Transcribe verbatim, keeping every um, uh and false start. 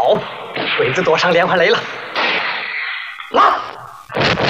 好，鬼子躲上连环雷了，拉！